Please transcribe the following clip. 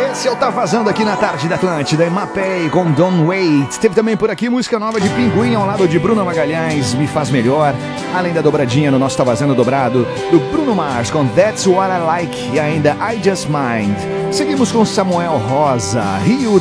Esse eu tá vazando aqui na tarde da Atlântida, Mapei com Don't Wait. Teve também por aqui música nova de Pinguim ao lado de Bruno Magalhães, Me Faz Melhor. Além da dobradinha no nosso Tá Vazando dobrado, do Bruno Mars com That's What I Like e ainda I Just Mind. Seguimos com Samuel Rosa, Rio